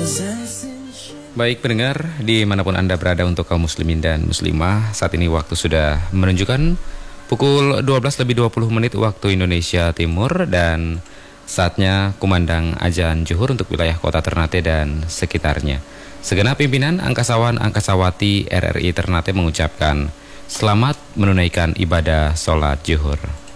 Baik pendengar, dimanapun Anda berada untuk kaum muslimin dan muslimah, saat ini waktu sudah menunjukkan pukul 12:20 waktu Indonesia Timur dan saatnya kumandang azan zuhur untuk wilayah kota Ternate dan sekitarnya. Segenap pimpinan angkasawan angkasawati RRI Ternate mengucapkan selamat menunaikan ibadah sholat zuhur.